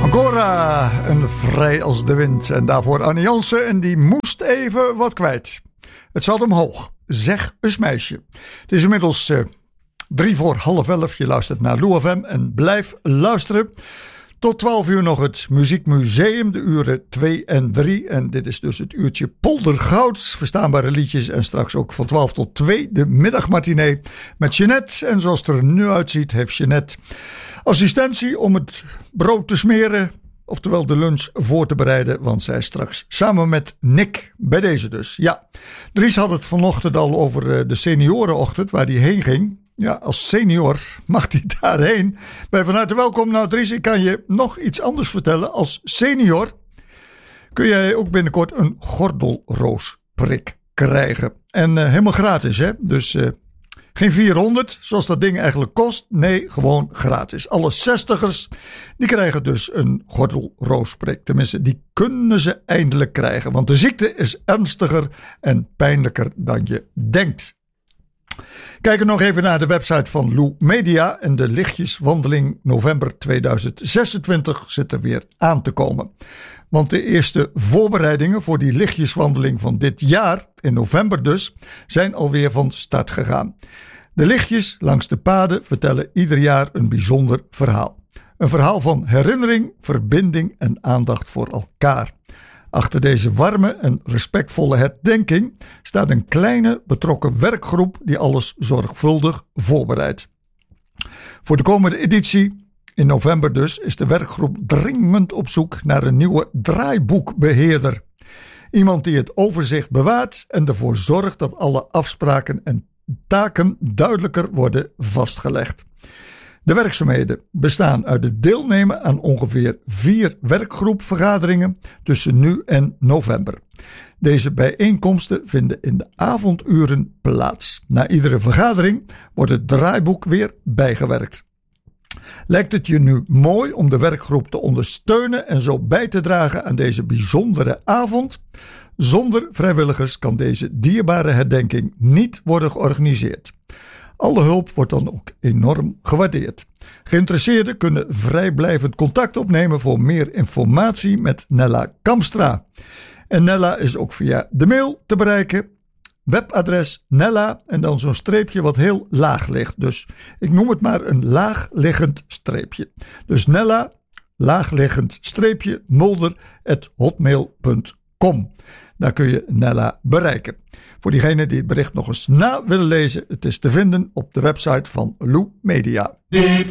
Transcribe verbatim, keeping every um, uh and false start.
Ancora, een vrij als de wind. En daarvoor Annie Jansen en die moest even wat kwijt. Het zat omhoog. Zeg eens meisje. Het is inmiddels uh, drie voor half elf. Je luistert naar Lou F M en blijf luisteren. Tot twaalf uur nog het Muziekmuseum, de uren twee en drie. En dit is dus het uurtje Poldergouds, verstaanbare liedjes. En straks ook van twaalf tot twee de middagmatinee met Jeanette. En zoals het er nu uitziet heeft Jeanette assistentie om het brood te smeren. Oftewel de lunch voor te bereiden, want zij is straks samen met Nick bij deze dus. Ja, Dries had het vanochtend al over de seniorenochtend waar hij heen ging. Ja, als senior mag hij daarheen. Ben van harte welkom. Nou Dries, ik kan je nog iets anders vertellen. Als senior kun jij ook binnenkort een gordelroosprik krijgen. En uh, helemaal gratis, hè. Dus uh, geen vierhonderd, zoals dat ding eigenlijk kost. Nee, gewoon gratis. Alle zestigers, die krijgen dus een gordelroosprik. Tenminste, die kunnen ze eindelijk krijgen. Want de ziekte is ernstiger en pijnlijker dan je denkt. Kijk nog even naar de website van Lou Media en de lichtjeswandeling november tweeduizend zesentwintig zit er weer aan te komen. Want de eerste voorbereidingen voor die lichtjeswandeling van dit jaar, in november dus, zijn alweer van start gegaan. De lichtjes langs de paden vertellen ieder jaar een bijzonder verhaal. Een verhaal van herinnering, verbinding en aandacht voor elkaar. Achter deze warme en respectvolle herdenking staat een kleine betrokken werkgroep die alles zorgvuldig voorbereidt. Voor de komende editie, in november dus, is de werkgroep dringend op zoek naar een nieuwe draaiboekbeheerder. Iemand die het overzicht bewaart en ervoor zorgt dat alle afspraken en taken duidelijker worden vastgelegd. De werkzaamheden bestaan uit het deelnemen aan ongeveer vier werkgroepvergaderingen tussen nu en november. Deze bijeenkomsten vinden in de avonduren plaats. Na iedere vergadering wordt het draaiboek weer bijgewerkt. Lijkt het je nu mooi om de werkgroep te ondersteunen en zo bij te dragen aan deze bijzondere avond? Zonder vrijwilligers kan deze dierbare herdenking niet worden georganiseerd. Alle hulp wordt dan ook enorm gewaardeerd. Geïnteresseerden kunnen vrijblijvend contact opnemen voor meer informatie met Nella Kamstra. En Nella is ook via de mail te bereiken. Webadres Nella en dan zo'n streepje wat heel laag ligt. Dus ik noem het maar een laagliggend streepje. Dus Nella, laagliggend streepje, nolder at hotmail punt com. Daar kun je Nella bereiken. Voor diegenen die het bericht nog eens na willen lezen, het is te vinden op de website van Lou Media.